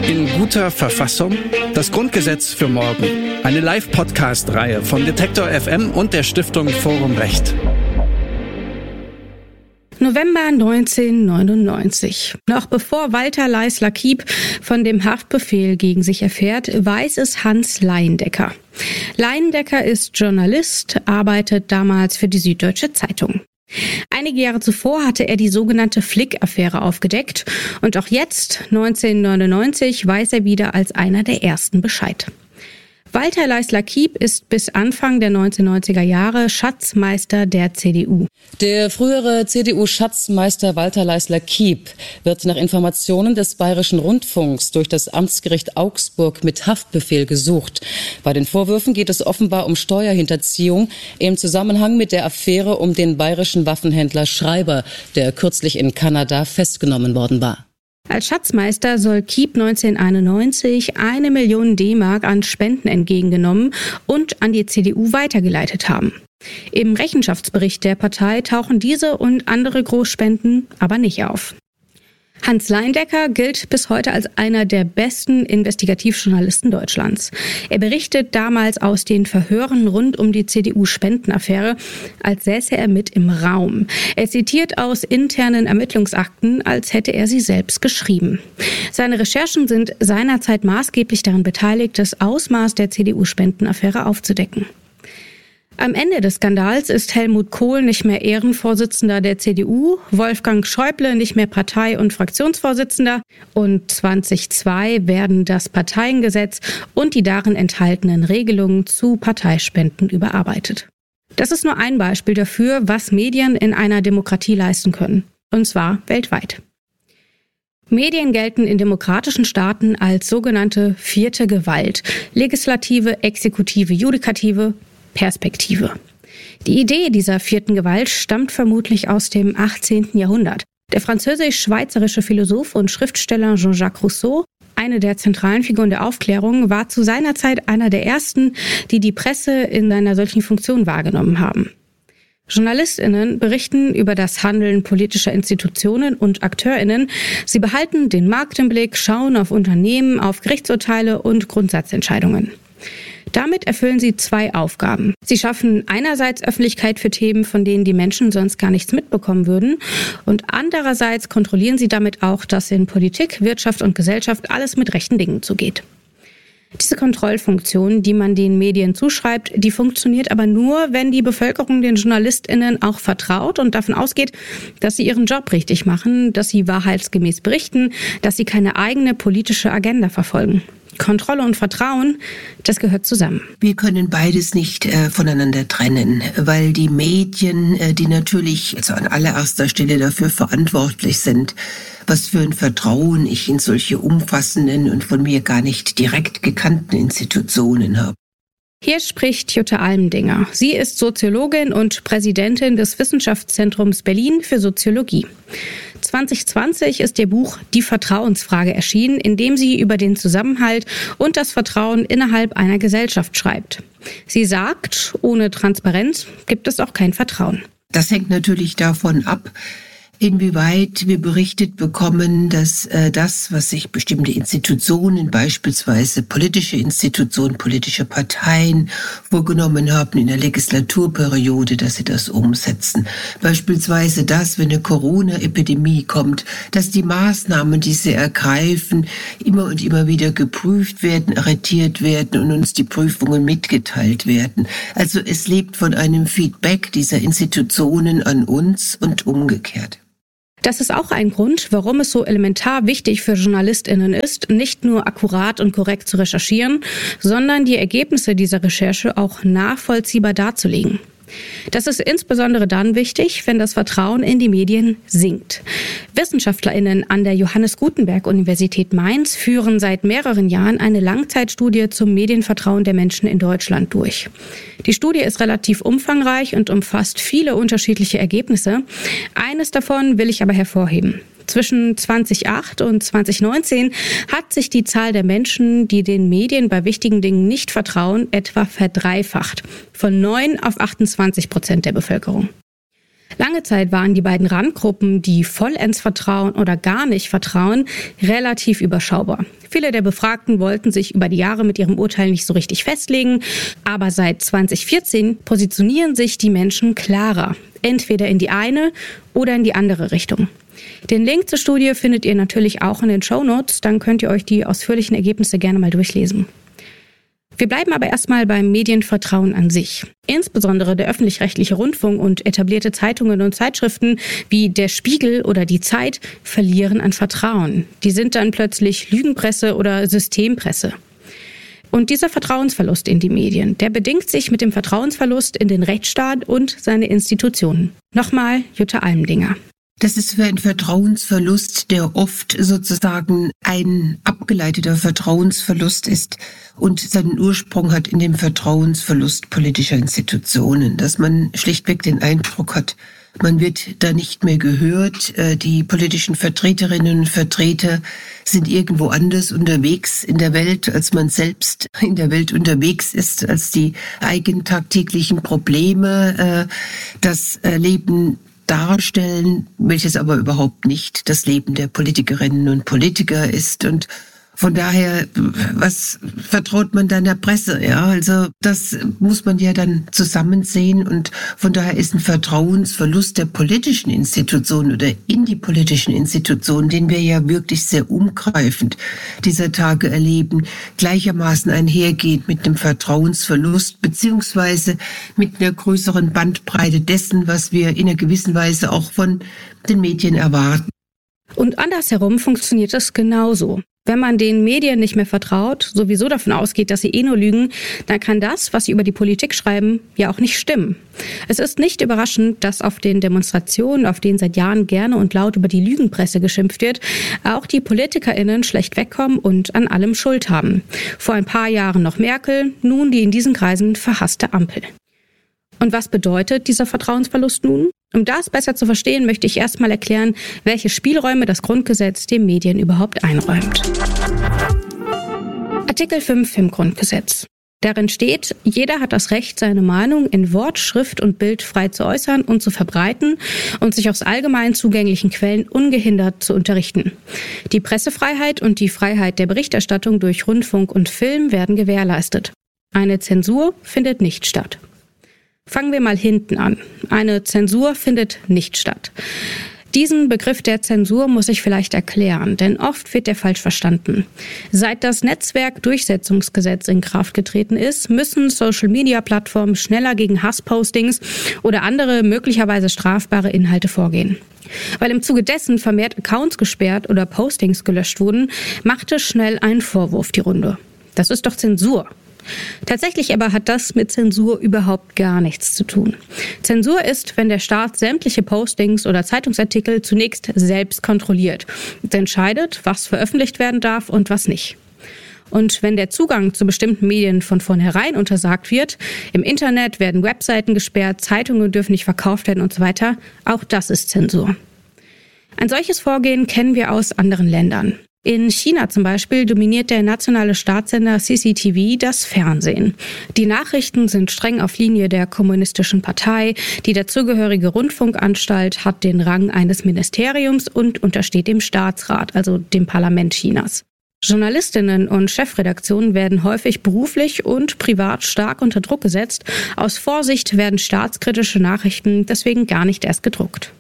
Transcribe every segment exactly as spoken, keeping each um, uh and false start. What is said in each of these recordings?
In guter Verfassung? Das Grundgesetz für morgen. Eine Live-Podcast-Reihe von Detektor F M und der Stiftung Forum Recht. November neunzehnhundertneunundneunzig. Noch bevor Walter Leisler-Kiep von dem Haftbefehl gegen sich erfährt, weiß es Hans Leyendecker. Leyendecker ist Journalist, arbeitet damals für die Süddeutsche Zeitung. Einige Jahre zuvor hatte er die sogenannte Flick-Affäre aufgedeckt und auch jetzt, neunzehnhundertneunundneunzig, weiß er wieder als einer der ersten Bescheid. Walter Leisler-Kiep ist bis Anfang der neunzehnhundertneunziger Jahre Schatzmeister der C D U. Der frühere C D U-Schatzmeister Walter Leisler-Kiep wird nach Informationen des Bayerischen Rundfunks durch das Amtsgericht Augsburg mit Haftbefehl gesucht. Bei den Vorwürfen geht es offenbar um Steuerhinterziehung im Zusammenhang mit der Affäre um den bayerischen Waffenhändler Schreiber, der kürzlich in Kanada festgenommen worden war. Als Schatzmeister soll Kiep neunzehnhunderteinundneunzig eine Million D-Mark an Spenden entgegengenommen und an die C D U weitergeleitet haben. Im Rechenschaftsbericht der Partei tauchen diese und andere Großspenden aber nicht auf. Hans Leyendecker gilt bis heute als einer der besten Investigativjournalisten Deutschlands. Er berichtet damals aus den Verhören rund um die C D U-Spendenaffäre, als säße er mit im Raum. Er zitiert aus internen Ermittlungsakten, als hätte er sie selbst geschrieben. Seine Recherchen sind seinerzeit maßgeblich daran beteiligt, das Ausmaß der C D U-Spendenaffäre aufzudecken. Am Ende des Skandals ist Helmut Kohl nicht mehr Ehrenvorsitzender der C D U, Wolfgang Schäuble nicht mehr Partei- und Fraktionsvorsitzender und zweitausendzwei werden das Parteiengesetz und die darin enthaltenen Regelungen zu Parteispenden überarbeitet. Das ist nur ein Beispiel dafür, was Medien in einer Demokratie leisten können, und zwar weltweit. Medien gelten in demokratischen Staaten als sogenannte vierte Gewalt, Legislative, Exekutive, Judikative, Perspektive. Die Idee dieser vierten Gewalt stammt vermutlich aus dem achtzehnten Jahrhundert. Der französisch-schweizerische Philosoph und Schriftsteller Jean-Jacques Rousseau, eine der zentralen Figuren der Aufklärung, war zu seiner Zeit einer der ersten, die die Presse in einer solchen Funktion wahrgenommen haben. JournalistInnen berichten über das Handeln politischer Institutionen und AkteurInnen. Sie behalten den Markt im Blick, schauen auf Unternehmen, auf Gerichtsurteile und Grundsatzentscheidungen. Damit erfüllen sie zwei Aufgaben. Sie schaffen einerseits Öffentlichkeit für Themen, von denen die Menschen sonst gar nichts mitbekommen würden. Und andererseits kontrollieren sie damit auch, dass in Politik, Wirtschaft und Gesellschaft alles mit rechten Dingen zugeht. Diese Kontrollfunktion, die man den Medien zuschreibt, die funktioniert aber nur, wenn die Bevölkerung den JournalistInnen auch vertraut und davon ausgeht, dass sie ihren Job richtig machen, dass sie wahrheitsgemäß berichten, dass sie keine eigene politische Agenda verfolgen. Kontrolle und Vertrauen, das gehört zusammen. Wir können beides nicht äh, voneinander trennen, weil die Medien, äh, die natürlich also an allererster Stelle dafür verantwortlich sind, was für ein Vertrauen ich in solche umfassenden und von mir gar nicht direkt gekannten Institutionen habe. Hier spricht Jutta Almendinger. Sie ist Soziologin und Präsidentin des Wissenschaftszentrums Berlin für Soziologie. zwanzig zwanzig ist ihr Buch Die Vertrauensfrage erschienen, in dem sie über den Zusammenhalt und das Vertrauen innerhalb einer Gesellschaft schreibt. Sie sagt, ohne Transparenz gibt es auch kein Vertrauen. Das hängt natürlich davon ab, inwieweit wir berichtet bekommen, dass äh, das, was sich bestimmte Institutionen, beispielsweise politische Institutionen, politische Parteien vorgenommen haben in der Legislaturperiode, dass sie das umsetzen. Beispielsweise das, wenn eine Corona-Epidemie kommt, dass die Maßnahmen, die sie ergreifen, immer und immer wieder geprüft werden, arretiert werden und uns die Prüfungen mitgeteilt werden. Also es lebt von einem Feedback dieser Institutionen an uns und umgekehrt. Das ist auch ein Grund, warum es so elementar wichtig für JournalistInnen ist, nicht nur akkurat und korrekt zu recherchieren, sondern die Ergebnisse dieser Recherche auch nachvollziehbar darzulegen. Das ist insbesondere dann wichtig, wenn das Vertrauen in die Medien sinkt. WissenschaftlerInnen an der Johannes Gutenberg Universität Mainz führen seit mehreren Jahren eine Langzeitstudie zum Medienvertrauen der Menschen in Deutschland durch. Die Studie ist relativ umfangreich und umfasst viele unterschiedliche Ergebnisse. Eines davon will ich aber hervorheben. Zwischen zweitausendacht und zweitausendneunzehn hat sich die Zahl der Menschen, die den Medien bei wichtigen Dingen nicht vertrauen, etwa verdreifacht. Von neun auf achtundzwanzig Prozent der Bevölkerung. Lange Zeit waren die beiden Randgruppen, die vollends vertrauen oder gar nicht vertrauen, relativ überschaubar. Viele der Befragten wollten sich über die Jahre mit ihrem Urteil nicht so richtig festlegen, aber seit zwanzig vierzehn positionieren sich die Menschen klarer, entweder in die eine oder in die andere Richtung. Den Link zur Studie findet ihr natürlich auch in den Shownotes, dann könnt ihr euch die ausführlichen Ergebnisse gerne mal durchlesen. Wir bleiben aber erstmal beim Medienvertrauen an sich. Insbesondere der öffentlich-rechtliche Rundfunk und etablierte Zeitungen und Zeitschriften wie der Spiegel oder die Zeit verlieren an Vertrauen. Die sind dann plötzlich Lügenpresse oder Systempresse. Und dieser Vertrauensverlust in die Medien, der bedingt sich mit dem Vertrauensverlust in den Rechtsstaat und seine Institutionen. Nochmal Jutta Almendinger. Das ist für einen Vertrauensverlust, der oft sozusagen ein abgeleiteter Vertrauensverlust ist und seinen Ursprung hat in dem Vertrauensverlust politischer Institutionen, dass man schlichtweg den Eindruck hat, man wird da nicht mehr gehört. Die politischen Vertreterinnen und Vertreter sind irgendwo anders unterwegs in der Welt, als man selbst in der Welt unterwegs ist, als die eigenen tagtäglichen Probleme, das Leben darstellen, welches aber überhaupt nicht das Leben der Politikerinnen und Politiker ist. Und von daher, was vertraut man dann der Presse? Ja, also das muss man ja dann zusammen sehen. Und von daher ist ein Vertrauensverlust der politischen Institutionen oder in die politischen Institutionen, den wir ja wirklich sehr umgreifend dieser Tage erleben, gleichermaßen einhergeht mit einem Vertrauensverlust beziehungsweise mit einer größeren Bandbreite dessen, was wir in einer gewissen Weise auch von den Medien erwarten. Und andersherum funktioniert es genauso. Wenn man den Medien nicht mehr vertraut, sowieso davon ausgeht, dass sie eh nur lügen, dann kann das, was sie über die Politik schreiben, ja auch nicht stimmen. Es ist nicht überraschend, dass auf den Demonstrationen, auf denen seit Jahren gerne und laut über die Lügenpresse geschimpft wird, auch die PolitikerInnen schlecht wegkommen und an allem Schuld haben. Vor ein paar Jahren noch Merkel, nun die in diesen Kreisen verhasste Ampel. Und was bedeutet dieser Vertrauensverlust nun? Um das besser zu verstehen, möchte ich erstmal erklären, welche Spielräume das Grundgesetz den Medien überhaupt einräumt. Artikel fünf im Grundgesetz. Darin steht, jeder hat das Recht, seine Meinung in Wort, Schrift und Bild frei zu äußern und zu verbreiten und sich aus allgemein zugänglichen Quellen ungehindert zu unterrichten. Die Pressefreiheit und die Freiheit der Berichterstattung durch Rundfunk und Film werden gewährleistet. Eine Zensur findet nicht statt. Fangen wir mal hinten an. Eine Zensur findet nicht statt. Diesen Begriff der Zensur muss ich vielleicht erklären, denn oft wird er falsch verstanden. Seit das Netzwerkdurchsetzungsgesetz in Kraft getreten ist, müssen Social-Media-Plattformen schneller gegen Hasspostings oder andere möglicherweise strafbare Inhalte vorgehen. Weil im Zuge dessen vermehrt Accounts gesperrt oder Postings gelöscht wurden, machte schnell ein Vorwurf die Runde. Das ist doch Zensur. Tatsächlich aber hat das mit Zensur überhaupt gar nichts zu tun. Zensur ist, wenn der Staat sämtliche Postings oder Zeitungsartikel zunächst selbst kontrolliert und entscheidet, was veröffentlicht werden darf und was nicht. Und wenn der Zugang zu bestimmten Medien von vornherein untersagt wird, im Internet werden Webseiten gesperrt, Zeitungen dürfen nicht verkauft werden und so weiter, auch das ist Zensur. Ein solches Vorgehen kennen wir aus anderen Ländern. In China zum Beispiel dominiert der nationale Staatssender C C T V das Fernsehen. Die Nachrichten sind streng auf Linie der kommunistischen Partei. Die dazugehörige Rundfunkanstalt hat den Rang eines Ministeriums und untersteht dem Staatsrat, also dem Parlament Chinas. Journalistinnen und Chefredaktionen werden häufig beruflich und privat stark unter Druck gesetzt. Aus Vorsicht werden staatskritische Nachrichten deswegen gar nicht erst gedruckt.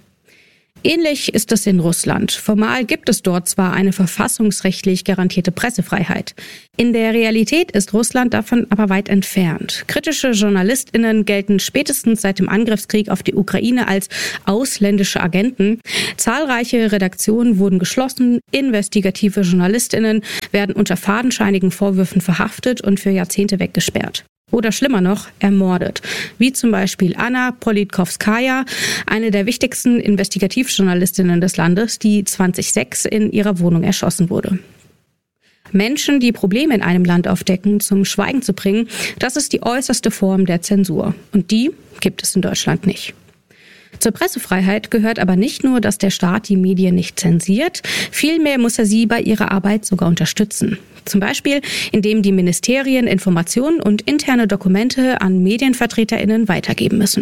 Ähnlich ist es in Russland. Formal gibt es dort zwar eine verfassungsrechtlich garantierte Pressefreiheit. In der Realität ist Russland davon aber weit entfernt. Kritische JournalistInnen gelten spätestens seit dem Angriffskrieg auf die Ukraine als ausländische Agenten. Zahlreiche Redaktionen wurden geschlossen. Investigative JournalistInnen werden unter fadenscheinigen Vorwürfen verhaftet und für Jahrzehnte weggesperrt. Oder schlimmer noch, ermordet. Wie zum Beispiel Anna Politkovskaja, eine der wichtigsten Investigativjournalistinnen des Landes, die zweitausendsechs in ihrer Wohnung erschossen wurde. Menschen, die Probleme in einem Land aufdecken, zum Schweigen zu bringen, das ist die äußerste Form der Zensur. Und die gibt es in Deutschland nicht. Zur Pressefreiheit gehört aber nicht nur, dass der Staat die Medien nicht zensiert, vielmehr muss er sie bei ihrer Arbeit sogar unterstützen. Zum Beispiel, indem die Ministerien Informationen und interne Dokumente an MedienvertreterInnen weitergeben müssen.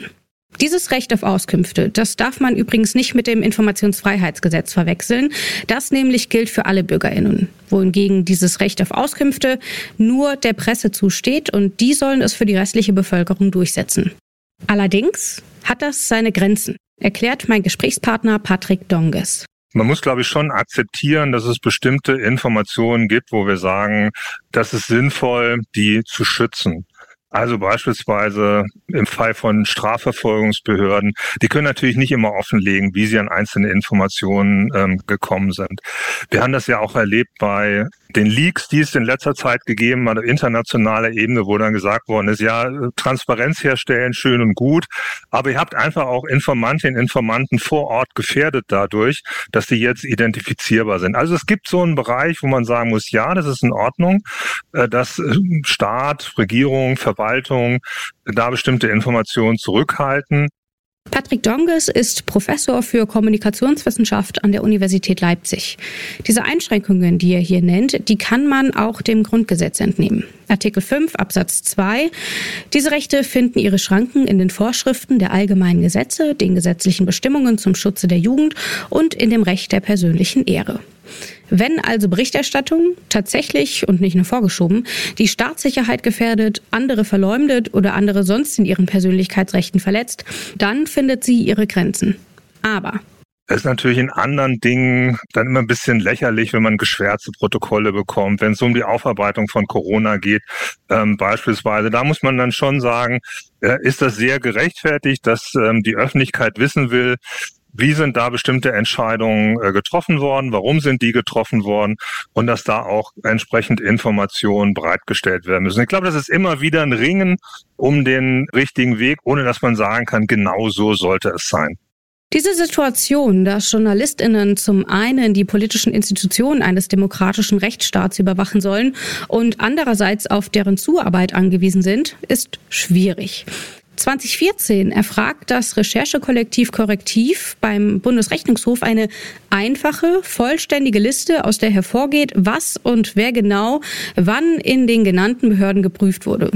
Dieses Recht auf Auskünfte, das darf man übrigens nicht mit dem Informationsfreiheitsgesetz verwechseln. Das nämlich gilt für alle BürgerInnen, wohingegen dieses Recht auf Auskünfte nur der Presse zusteht und die sollen es für die restliche Bevölkerung durchsetzen. Allerdings hat das seine Grenzen, erklärt mein Gesprächspartner Patrick Donges. Man muss, glaube ich, schon akzeptieren, dass es bestimmte Informationen gibt, wo wir sagen, das ist sinnvoll, die zu schützen. Also beispielsweise im Fall von Strafverfolgungsbehörden, die können natürlich nicht immer offenlegen, wie sie an einzelne Informationen ähm, gekommen sind. Wir haben das ja auch erlebt bei den Leaks, die es in letzter Zeit gegeben hat, auf internationaler Ebene, wo dann gesagt worden ist, ja, Transparenz herstellen, schön und gut, aber ihr habt einfach auch Informantinnen und Informanten vor Ort gefährdet dadurch, dass die jetzt identifizierbar sind. Also es gibt so einen Bereich, wo man sagen muss, ja, das ist in Ordnung, dass Staat, Regierung, Verwaltung da bestimmte Informationen zurückhalten. Patrick Donges ist Professor für Kommunikationswissenschaft an der Universität Leipzig. Diese Einschränkungen, die er hier nennt, die kann man auch dem Grundgesetz entnehmen. Artikel fünf Absatz zwei. Diese Rechte finden ihre Schranken in den Vorschriften der allgemeinen Gesetze, den gesetzlichen Bestimmungen zum Schutze der Jugend und in dem Recht der persönlichen Ehre. Wenn also Berichterstattung tatsächlich und nicht nur vorgeschoben die Staatssicherheit gefährdet, andere verleumdet oder andere sonst in ihren Persönlichkeitsrechten verletzt, dann findet sie ihre Grenzen. Aber es ist natürlich in anderen Dingen dann immer ein bisschen lächerlich, wenn man geschwärzte Protokolle bekommt, wenn es um die Aufarbeitung von Corona geht, ähm, beispielsweise. Da muss man dann schon sagen, äh, ist das sehr gerechtfertigt, dass ähm, die Öffentlichkeit wissen will, wie sind da bestimmte Entscheidungen äh, getroffen worden, warum sind die getroffen worden und dass da auch entsprechend Informationen bereitgestellt werden müssen. Ich glaube, das ist immer wieder ein Ringen um den richtigen Weg, ohne dass man sagen kann, genau so sollte es sein. Diese Situation, dass JournalistInnen zum einen die politischen Institutionen eines demokratischen Rechtsstaats überwachen sollen und andererseits auf deren Zuarbeit angewiesen sind, ist schwierig. zwanzig vierzehn erfragt das Recherchekollektiv Korrektiv beim Bundesrechnungshof eine einfache, vollständige Liste, aus der hervorgeht, was und wer genau wann in den genannten Behörden geprüft wurde.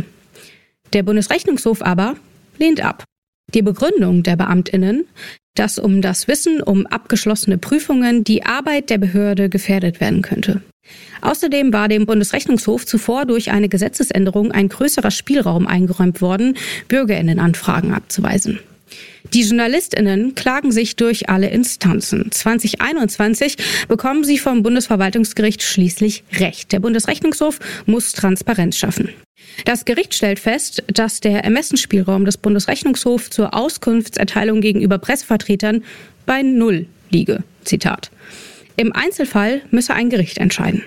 Der Bundesrechnungshof aber lehnt ab. Die Begründung der BeamtInnen, dass um das Wissen um abgeschlossene Prüfungen die Arbeit der Behörde gefährdet werden könnte. Außerdem war dem Bundesrechnungshof zuvor durch eine Gesetzesänderung ein größerer Spielraum eingeräumt worden, BürgerInnenanfragen abzuweisen. Die JournalistInnen klagen sich durch alle Instanzen. zwanzig einundzwanzig bekommen sie vom Bundesverwaltungsgericht schließlich Recht. Der Bundesrechnungshof muss Transparenz schaffen. Das Gericht stellt fest, dass der Ermessensspielraum des Bundesrechnungshofs zur Auskunftserteilung gegenüber Pressevertretern bei Null liege. Zitat. Im Einzelfall müsse ein Gericht entscheiden.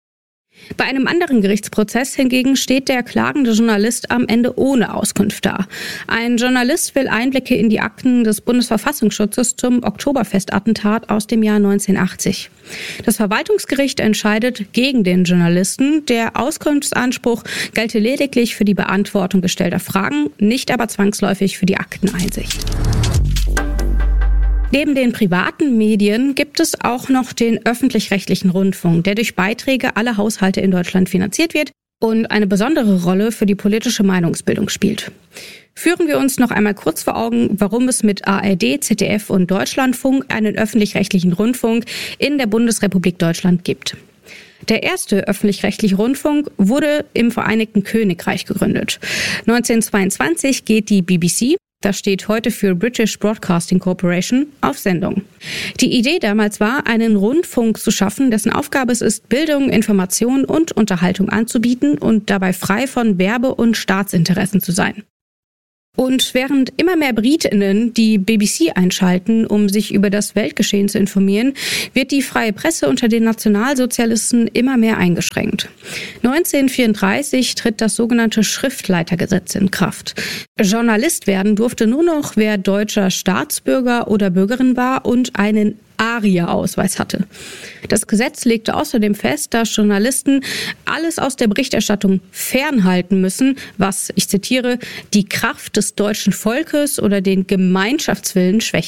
Bei einem anderen Gerichtsprozess hingegen steht der klagende Journalist am Ende ohne Auskunft da. Ein Journalist will Einblicke in die Akten des Bundesverfassungsschutzes zum Oktoberfestattentat aus dem Jahr neunzehnhundertachtzig. Das Verwaltungsgericht entscheidet gegen den Journalisten. Der Auskunftsanspruch gelte lediglich für die Beantwortung gestellter Fragen, nicht aber zwangsläufig für die Akteneinsicht. Neben den privaten Medien gibt es auch noch den öffentlich-rechtlichen Rundfunk, der durch Beiträge aller Haushalte in Deutschland finanziert wird und eine besondere Rolle für die politische Meinungsbildung spielt. Führen wir uns noch einmal kurz vor Augen, warum es mit A R D, Z D F und Deutschlandfunk einen öffentlich-rechtlichen Rundfunk in der Bundesrepublik Deutschland gibt. Der erste öffentlich-rechtliche Rundfunk wurde im Vereinigten Königreich gegründet. neunzehnhundertzweiundzwanzig geht die B B C, das steht heute für British Broadcasting Corporation, auf Sendung. Die Idee damals war, einen Rundfunk zu schaffen, dessen Aufgabe es ist, Bildung, Information und Unterhaltung anzubieten und dabei frei von Werbe- und Staatsinteressen zu sein. Und während immer mehr BritInnen die B B C einschalten, um sich über das Weltgeschehen zu informieren, wird die freie Presse unter den Nationalsozialisten immer mehr eingeschränkt. neunzehnhundertvierunddreißig tritt das sogenannte Schriftleitergesetz in Kraft. Journalist werden durfte nur noch, wer deutscher Staatsbürger oder Bürgerin war und einen A R I A-Ausweis hatte. Das Gesetz legte außerdem fest, dass Journalisten alles aus der Berichterstattung fernhalten müssen, was, ich zitiere, die Kraft des deutschen Volkes oder den Gemeinschaftswillen schwächte.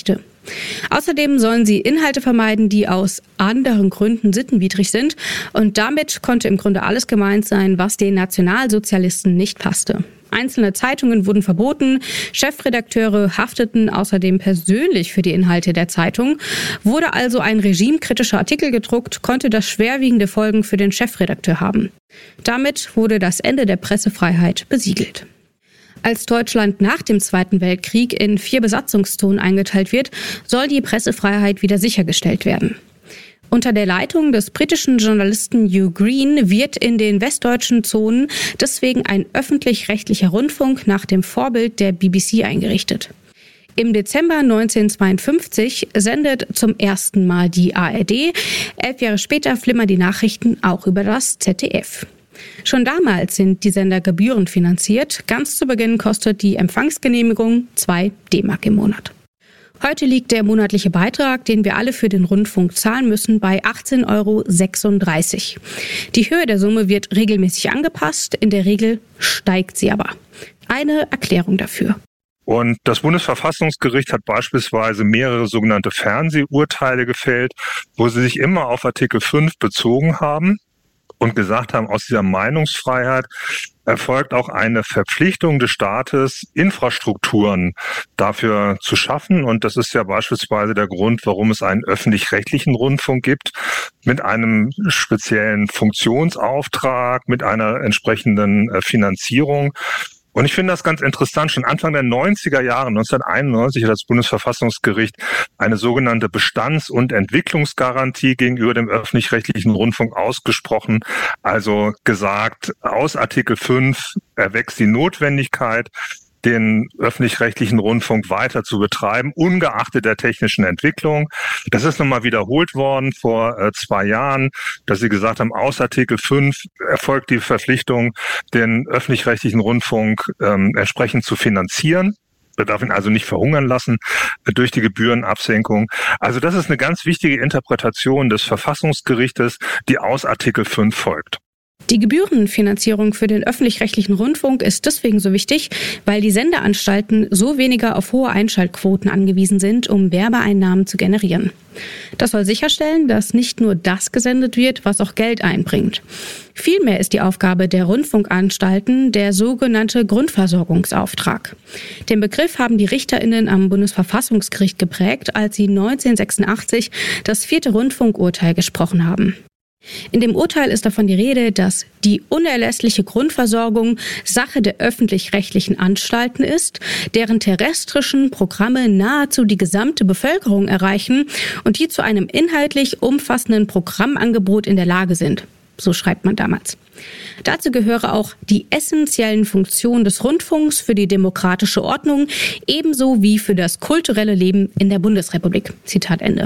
Außerdem sollen sie Inhalte vermeiden, die aus anderen Gründen sittenwidrig sind. Und damit konnte im Grunde alles gemeint sein, was den Nationalsozialisten nicht passte. Einzelne Zeitungen wurden verboten, Chefredakteure hafteten außerdem persönlich für die Inhalte der Zeitung. Wurde also ein regimekritischer Artikel gedruckt, konnte das schwerwiegende Folgen für den Chefredakteur haben. Damit wurde das Ende der Pressefreiheit besiegelt. Als Deutschland nach dem Zweiten Weltkrieg in vier Besatzungszonen eingeteilt wird, soll die Pressefreiheit wieder sichergestellt werden. Unter der Leitung des britischen Journalisten Hugh Green wird in den westdeutschen Zonen deswegen ein öffentlich-rechtlicher Rundfunk nach dem Vorbild der B B C eingerichtet. Im Dezember neunzehnhundertzweiundfünfzig sendet zum ersten Mal die A R D. Elf Jahre später flimmern die Nachrichten auch über das Z D F. Schon damals sind die Sender gebührenfinanziert. Ganz zu Beginn kostet die Empfangsgenehmigung zwei D-Mark im Monat. Heute liegt der monatliche Beitrag, den wir alle für den Rundfunk zahlen müssen, bei achtzehn Euro sechsunddreißig. Die Höhe der Summe wird regelmäßig angepasst, in der Regel steigt sie aber. Eine Erklärung dafür. Und das Bundesverfassungsgericht hat beispielsweise mehrere sogenannte Fernsehurteile gefällt, wo sie sich immer auf Artikel fünf bezogen haben und gesagt haben, aus dieser Meinungsfreiheit erfolgt auch eine Verpflichtung des Staates, Infrastrukturen dafür zu schaffen. Und das ist ja beispielsweise der Grund, warum es einen öffentlich-rechtlichen Rundfunk gibt, mit einem speziellen Funktionsauftrag, mit einer entsprechenden Finanzierung. Und ich finde das ganz interessant. Schon Anfang der neunziger Jahre, neunzehnhunderteinundneunzig, hat das Bundesverfassungsgericht eine sogenannte Bestands- und Entwicklungsgarantie gegenüber dem öffentlich-rechtlichen Rundfunk ausgesprochen. Also gesagt, aus Artikel fünf erwächst die Notwendigkeit, den öffentlich-rechtlichen Rundfunk weiter zu betreiben, ungeachtet der technischen Entwicklung. Das ist nochmal wiederholt worden vor äh, zwei Jahren, dass sie gesagt haben, aus Artikel fünf erfolgt die Verpflichtung, den öffentlich-rechtlichen Rundfunk ähm, entsprechend zu finanzieren. Wir dürfen ihn also nicht verhungern lassen äh, durch die Gebührenabsenkung. Also das ist eine ganz wichtige Interpretation des Verfassungsgerichtes, die aus Artikel fünf folgt. Die Gebührenfinanzierung für den öffentlich-rechtlichen Rundfunk ist deswegen so wichtig, weil die Sendeanstalten so weniger auf hohe Einschaltquoten angewiesen sind, um Werbeeinnahmen zu generieren. Das soll sicherstellen, dass nicht nur das gesendet wird, was auch Geld einbringt. Vielmehr ist die Aufgabe der Rundfunkanstalten der sogenannte Grundversorgungsauftrag. Den Begriff haben die RichterInnen am Bundesverfassungsgericht geprägt, als sie neunzehnhundertsechsundachtzig das vierte Rundfunkurteil gesprochen haben. In dem Urteil ist davon die Rede, dass die unerlässliche Grundversorgung Sache der öffentlich-rechtlichen Anstalten ist, deren terrestrischen Programme nahezu die gesamte Bevölkerung erreichen und die zu einem inhaltlich umfassenden Programmangebot in der Lage sind. So schreibt man damals. Dazu gehöre auch die essentiellen Funktionen des Rundfunks für die demokratische Ordnung, ebenso wie für das kulturelle Leben in der Bundesrepublik. Zitat Ende.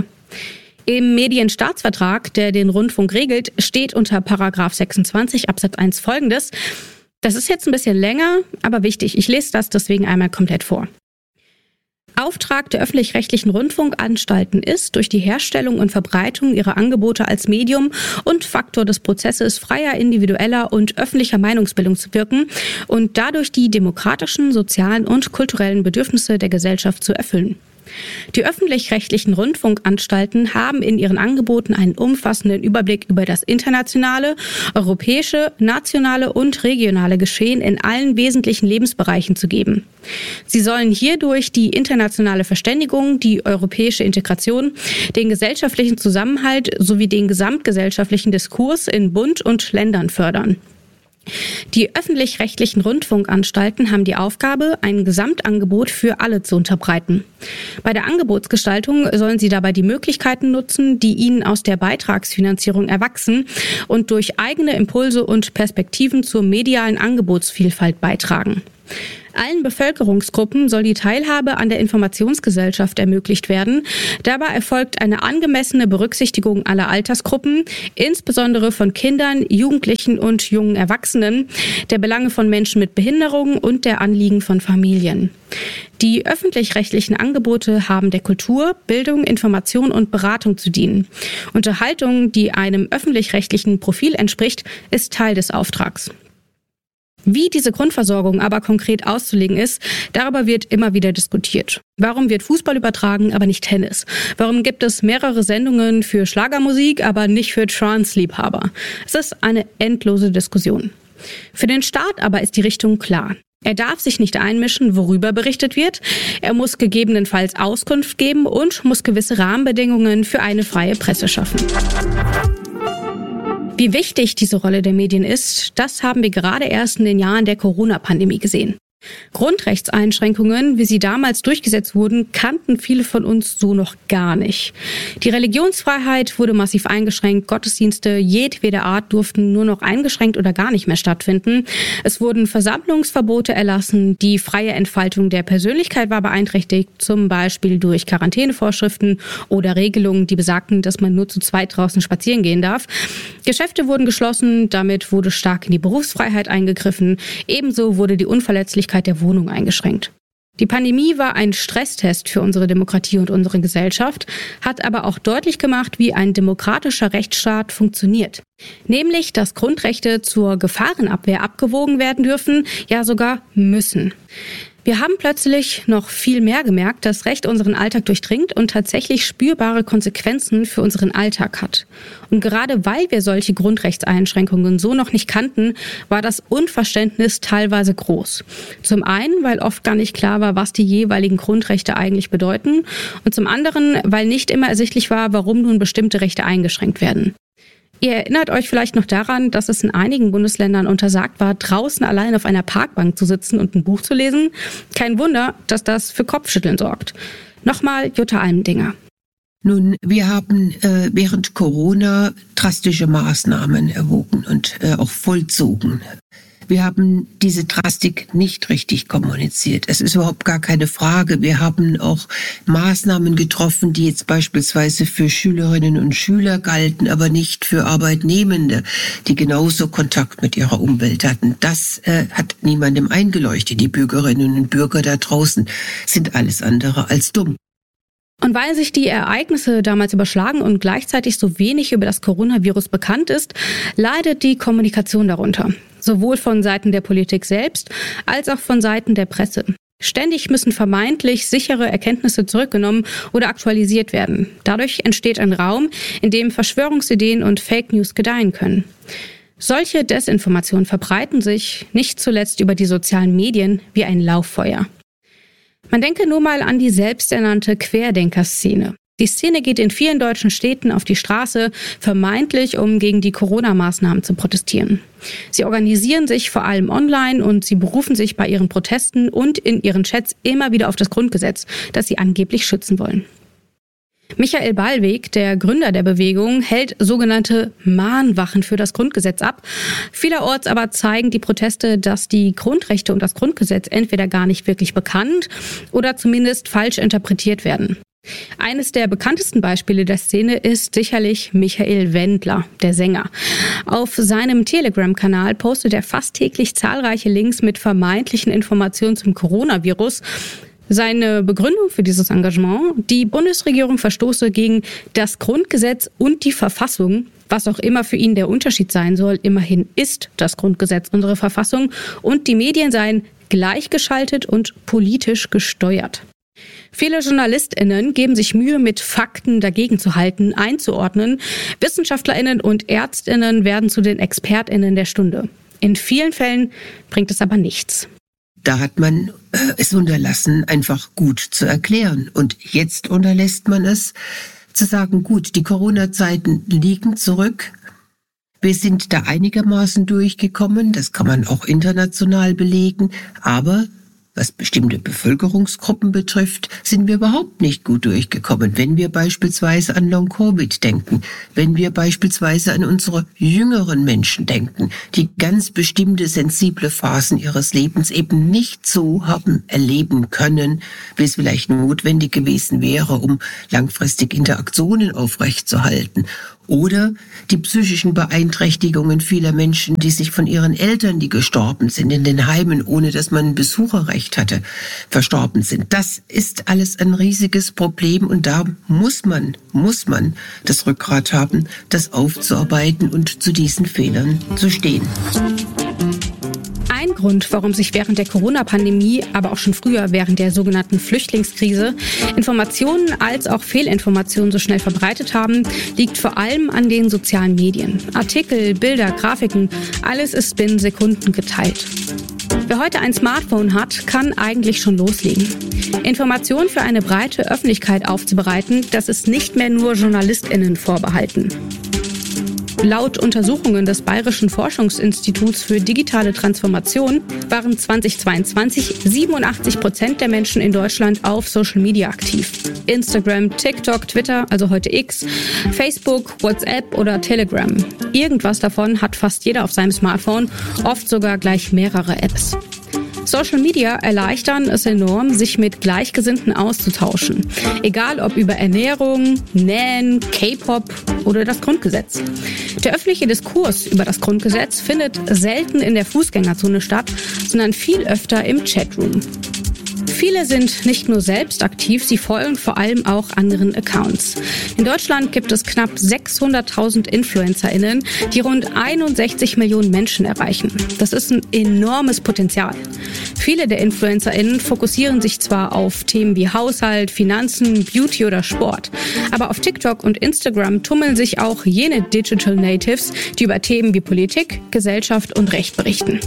Im Medienstaatsvertrag, der den Rundfunk regelt, steht unter Paragraph sechsundzwanzig Absatz eins Folgendes. Das ist jetzt ein bisschen länger, aber wichtig. Ich lese das deswegen einmal komplett vor. Auftrag der öffentlich-rechtlichen Rundfunkanstalten ist, durch die Herstellung und Verbreitung ihrer Angebote als Medium und Faktor des Prozesses freier individueller und öffentlicher Meinungsbildung zu wirken und dadurch die demokratischen, sozialen und kulturellen Bedürfnisse der Gesellschaft zu erfüllen. Die öffentlich-rechtlichen Rundfunkanstalten haben in ihren Angeboten einen umfassenden Überblick über das internationale, europäische, nationale und regionale Geschehen in allen wesentlichen Lebensbereichen zu geben. Sie sollen hierdurch die internationale Verständigung, die europäische Integration, den gesellschaftlichen Zusammenhalt sowie den gesamtgesellschaftlichen Diskurs in Bund und Ländern fördern. Die öffentlich-rechtlichen Rundfunkanstalten haben die Aufgabe, ein Gesamtangebot für alle zu unterbreiten. Bei der Angebotsgestaltung sollen sie dabei die Möglichkeiten nutzen, die ihnen aus der Beitragsfinanzierung erwachsen und durch eigene Impulse und Perspektiven zur medialen Angebotsvielfalt beitragen. Allen Bevölkerungsgruppen soll die Teilhabe an der Informationsgesellschaft ermöglicht werden. Dabei erfolgt eine angemessene Berücksichtigung aller Altersgruppen, insbesondere von Kindern, Jugendlichen und jungen Erwachsenen, der Belange von Menschen mit Behinderungen und der Anliegen von Familien. Die öffentlich-rechtlichen Angebote haben der Kultur, Bildung, Information und Beratung zu dienen. Unterhaltung, die einem öffentlich-rechtlichen Profil entspricht, ist Teil des Auftrags. Wie diese Grundversorgung aber konkret auszulegen ist, darüber wird immer wieder diskutiert. Warum wird Fußball übertragen, aber nicht Tennis? Warum gibt es mehrere Sendungen für Schlagermusik, aber nicht für Trance-Liebhaber? Es ist eine endlose Diskussion. Für den Staat aber ist die Richtung klar. Er darf sich nicht einmischen, worüber berichtet wird. Er muss gegebenenfalls Auskunft geben und muss gewisse Rahmenbedingungen für eine freie Presse schaffen. Wie wichtig diese Rolle der Medien ist, das haben wir gerade erst in den Jahren der Corona-Pandemie gesehen. Grundrechtseinschränkungen, wie sie damals durchgesetzt wurden, kannten viele von uns so noch gar nicht. Die Religionsfreiheit wurde massiv eingeschränkt, Gottesdienste jedweder Art durften nur noch eingeschränkt oder gar nicht mehr stattfinden. Es wurden Versammlungsverbote erlassen, die freie Entfaltung der Persönlichkeit war beeinträchtigt, zum Beispiel durch Quarantänevorschriften oder Regelungen, die besagten, dass man nur zu zweit draußen spazieren gehen darf. Geschäfte wurden geschlossen, damit wurde stark in die Berufsfreiheit eingegriffen, ebenso wurde die Unverletzlichkeit der Wohnung eingeschränkt. Die Pandemie war ein Stresstest für unsere Demokratie und unsere Gesellschaft, hat aber auch deutlich gemacht, wie ein demokratischer Rechtsstaat funktioniert. Nämlich, dass Grundrechte zur Gefahrenabwehr abgewogen werden dürfen, ja sogar müssen. Wir haben plötzlich noch viel mehr gemerkt, dass Recht unseren Alltag durchdringt und tatsächlich spürbare Konsequenzen für unseren Alltag hat. Und gerade weil wir solche Grundrechtseinschränkungen so noch nicht kannten, war das Unverständnis teilweise groß. Zum einen, weil oft gar nicht klar war, was die jeweiligen Grundrechte eigentlich bedeuten. Und zum anderen, weil nicht immer ersichtlich war, warum nun bestimmte Rechte eingeschränkt werden. Ihr erinnert euch vielleicht noch daran, dass es in einigen Bundesländern untersagt war, draußen allein auf einer Parkbank zu sitzen und ein Buch zu lesen. Kein Wunder, dass das für Kopfschütteln sorgt. Nochmal Jutta Almendinger. Nun, wir haben äh, während Corona drastische Maßnahmen erwogen und äh, auch vollzogen. Wir haben diese Drastik nicht richtig kommuniziert. Es ist überhaupt gar keine Frage. Wir haben auch Maßnahmen getroffen, die jetzt beispielsweise für Schülerinnen und Schüler galten, aber nicht für Arbeitnehmende, die genauso Kontakt mit ihrer Umwelt hatten. Das äh, hat niemandem eingeleuchtet. Die Bürgerinnen und Bürger da draußen sind alles andere als dumm. Und weil sich die Ereignisse damals überschlagen und gleichzeitig so wenig über das Coronavirus bekannt ist, leidet die Kommunikation darunter. Sowohl von Seiten der Politik selbst als auch von Seiten der Presse. Ständig müssen vermeintlich sichere Erkenntnisse zurückgenommen oder aktualisiert werden. Dadurch entsteht ein Raum, in dem Verschwörungsideen und Fake News gedeihen können. Solche Desinformationen verbreiten sich, nicht zuletzt über die sozialen Medien, wie ein Lauffeuer. Man denke nur mal an die selbsternannte Querdenker-Szene. Die Szene geht in vielen deutschen Städten auf die Straße, vermeintlich um gegen die Corona-Maßnahmen zu protestieren. Sie organisieren sich vor allem online und sie berufen sich bei ihren Protesten und in ihren Chats immer wieder auf das Grundgesetz, das sie angeblich schützen wollen. Michael Ballweg, der Gründer der Bewegung, hält sogenannte Mahnwachen für das Grundgesetz ab. Vielerorts aber zeigen die Proteste, dass die Grundrechte und das Grundgesetz entweder gar nicht wirklich bekannt oder zumindest falsch interpretiert werden. Eines der bekanntesten Beispiele der Szene ist sicherlich Michael Wendler, der Sänger. Auf seinem Telegram-Kanal postet er fast täglich zahlreiche Links mit vermeintlichen Informationen zum Coronavirus. Seine Begründung für dieses Engagement: Die Bundesregierung verstoße gegen das Grundgesetz und die Verfassung. Was auch immer für ihn der Unterschied sein soll, immerhin ist das Grundgesetz unsere Verfassung und die Medien seien gleichgeschaltet und politisch gesteuert. Viele JournalistInnen geben sich Mühe, mit Fakten dagegen zu halten, einzuordnen. WissenschaftlerInnen und ÄrztInnen werden zu den ExpertInnen der Stunde. In vielen Fällen bringt es aber nichts. Da hat man äh, es unterlassen, einfach gut zu erklären. Und jetzt unterlässt man es, zu sagen, gut, die Corona-Zeiten liegen zurück. Wir sind da einigermaßen durchgekommen, das kann man auch international belegen, aber was bestimmte Bevölkerungsgruppen betrifft, sind wir überhaupt nicht gut durchgekommen. Wenn wir beispielsweise an Long-Covid denken, wenn wir beispielsweise an unsere jüngeren Menschen denken, die ganz bestimmte sensible Phasen ihres Lebens eben nicht so haben erleben können, wie es vielleicht notwendig gewesen wäre, um langfristig Interaktionen aufrechtzuerhalten. Oder die psychischen Beeinträchtigungen vieler Menschen, die sich von ihren Eltern, die gestorben sind in den Heimen, ohne dass man ein Besucherrecht hatte, verstorben sind. Das ist alles ein riesiges Problem und da muss man, muss man das Rückgrat haben, das aufzuarbeiten und zu diesen Fehlern zu stehen. Ein Grund, warum sich während der Corona-Pandemie, aber auch schon früher während der sogenannten Flüchtlingskrise, Informationen als auch Fehlinformationen so schnell verbreitet haben, liegt vor allem an den sozialen Medien. Artikel, Bilder, Grafiken, alles ist binnen Sekunden geteilt. Wer heute ein Smartphone hat, kann eigentlich schon loslegen. Informationen für eine breite Öffentlichkeit aufzubereiten, das ist nicht mehr nur JournalistInnen vorbehalten. Laut Untersuchungen des Bayerischen Forschungsinstituts für digitale Transformation waren zweitausendzweiundzwanzig siebenundachtzig Prozent der Menschen in Deutschland auf Social Media aktiv. Instagram, TikTok, Twitter, also heute X, Facebook, WhatsApp oder Telegram. Irgendwas davon hat fast jeder auf seinem Smartphone, oft sogar gleich mehrere Apps. Social Media erleichtern es enorm, sich mit Gleichgesinnten auszutauschen. Egal ob über Ernährung, Nähen, K-Pop oder das Grundgesetz. Der öffentliche Diskurs über das Grundgesetz findet selten in der Fußgängerzone statt, sondern viel öfter im Chatroom. Viele sind nicht nur selbst aktiv, sie folgen vor allem auch anderen Accounts. In Deutschland gibt es knapp sechshunderttausend InfluencerInnen, die rund einundsechzig Millionen Menschen erreichen. Das ist ein enormes Potenzial. Viele der InfluencerInnen fokussieren sich zwar auf Themen wie Haushalt, Finanzen, Beauty oder Sport, aber auf TikTok und Instagram tummeln sich auch jene Digital Natives, die über Themen wie Politik, Gesellschaft und Recht berichten.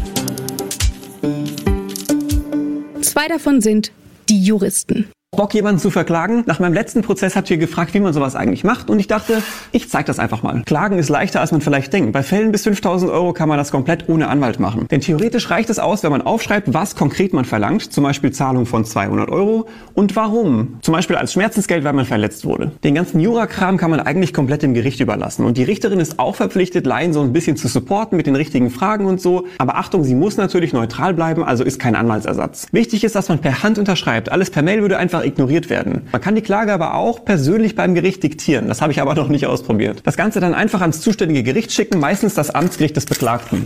Zwei davon sind die Juristen. Bock, jemanden zu verklagen? Nach meinem letzten Prozess habt ihr gefragt, wie man sowas eigentlich macht, und ich dachte, ich zeig das einfach mal. Klagen ist leichter, als man vielleicht denkt. Bei Fällen bis fünftausend Euro kann man das komplett ohne Anwalt machen. Denn theoretisch reicht es aus, wenn man aufschreibt, was konkret man verlangt, zum Beispiel Zahlung von zweihundert Euro und warum. Zum Beispiel als Schmerzensgeld, weil man verletzt wurde. Den ganzen Jurakram kann man eigentlich komplett dem Gericht überlassen. Und die Richterin ist auch verpflichtet, Laien so ein bisschen zu supporten mit den richtigen Fragen und so. Aber Achtung, sie muss natürlich neutral bleiben, also ist kein Anwaltsersatz. Wichtig ist, dass man per Hand unterschreibt. Alles per Mail würde einfach ignoriert werden. Man kann die Klage aber auch persönlich beim Gericht diktieren. Das habe ich aber noch nicht ausprobiert. Das Ganze dann einfach ans zuständige Gericht schicken, meistens das Amtsgericht des Beklagten.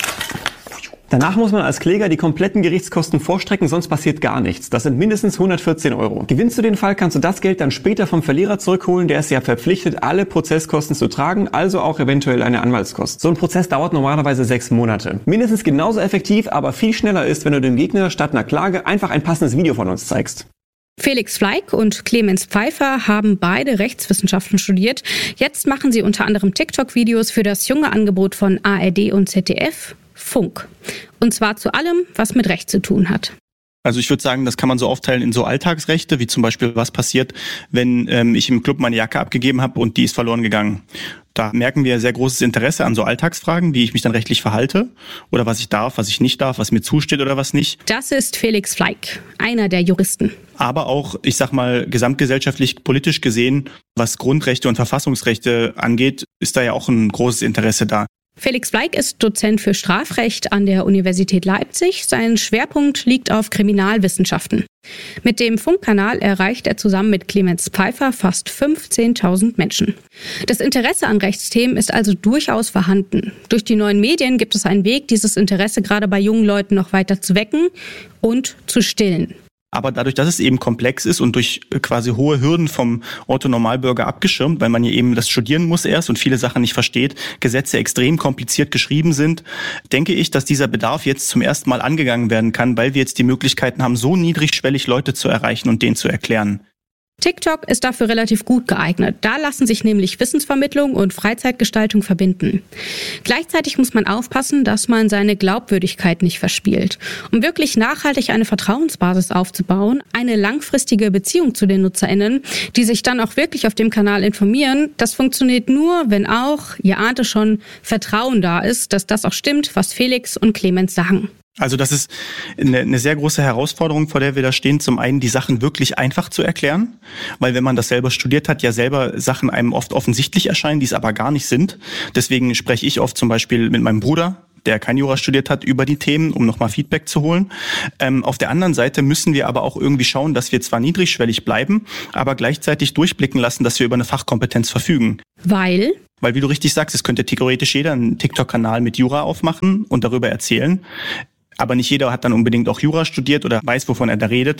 Danach muss man als Kläger die kompletten Gerichtskosten vorstrecken, sonst passiert gar nichts. Das sind mindestens hundertvierzehn Euro. Gewinnst du den Fall, kannst du das Geld dann später vom Verlierer zurückholen. Der ist ja verpflichtet, alle Prozesskosten zu tragen, also auch eventuell eine Anwaltskost. So ein Prozess dauert normalerweise sechs Monate. Mindestens genauso effektiv, aber viel schneller ist, wenn du dem Gegner statt einer Klage einfach ein passendes Video von uns zeigst. Felix Fleig und Clemens Pfeiffer haben beide Rechtswissenschaften studiert. Jetzt machen sie unter anderem TikTok-Videos für das junge Angebot von A R D und Z D F, Funk. Und zwar zu allem, was mit Recht zu tun hat. Also ich würde sagen, das kann man so aufteilen in so Alltagsrechte, wie zum Beispiel, was passiert, wenn ähm, ich im Club meine Jacke abgegeben habe und die ist verloren gegangen. Da merken wir sehr großes Interesse an so Alltagsfragen, wie ich mich dann rechtlich verhalte oder was ich darf, was ich nicht darf, was mir zusteht oder was nicht. Das ist Felix Fleig, einer der Juristen. Aber auch, ich sag mal, gesamtgesellschaftlich, politisch gesehen, was Grundrechte und Verfassungsrechte angeht, ist da ja auch ein großes Interesse da. Felix Fleig ist Dozent für Strafrecht an der Universität Leipzig. Sein Schwerpunkt liegt auf Kriminalwissenschaften. Mit dem Funkkanal erreicht er zusammen mit Clemens Pfeiffer fast fünfzehntausend Menschen. Das Interesse an Rechtsthemen ist also durchaus vorhanden. Durch die neuen Medien gibt es einen Weg, dieses Interesse gerade bei jungen Leuten noch weiter zu wecken und zu stillen. Aber dadurch, dass es eben komplex ist und durch quasi hohe Hürden vom Otto-Normalbürger abgeschirmt, weil man ja eben das studieren muss erst und viele Sachen nicht versteht, Gesetze extrem kompliziert geschrieben sind, denke ich, dass dieser Bedarf jetzt zum ersten Mal angegangen werden kann, weil wir jetzt die Möglichkeiten haben, so niedrigschwellig Leute zu erreichen und denen zu erklären. TikTok ist dafür relativ gut geeignet. Da lassen sich nämlich Wissensvermittlung und Freizeitgestaltung verbinden. Gleichzeitig muss man aufpassen, dass man seine Glaubwürdigkeit nicht verspielt. Um wirklich nachhaltig eine Vertrauensbasis aufzubauen, eine langfristige Beziehung zu den NutzerInnen, die sich dann auch wirklich auf dem Kanal informieren, das funktioniert nur, wenn auch, ihr ahnt es schon, Vertrauen da ist, dass das auch stimmt, was Felix und Clemens sagen. Also das ist eine, eine sehr große Herausforderung, vor der wir da stehen. Zum einen die Sachen wirklich einfach zu erklären, weil wenn man das selber studiert hat, ja selber Sachen einem oft offensichtlich erscheinen, die es aber gar nicht sind. Deswegen spreche ich oft zum Beispiel mit meinem Bruder, der kein Jura studiert hat, über die Themen, um nochmal Feedback zu holen. Ähm, auf der anderen Seite müssen wir aber auch irgendwie schauen, dass wir zwar niedrigschwellig bleiben, aber gleichzeitig durchblicken lassen, dass wir über eine Fachkompetenz verfügen. Weil? Weil, wie du richtig sagst, es könnte theoretisch jeder einen TikTok-Kanal mit Jura aufmachen und darüber erzählen. Aber nicht jeder hat dann unbedingt auch Jura studiert oder weiß, wovon er da redet.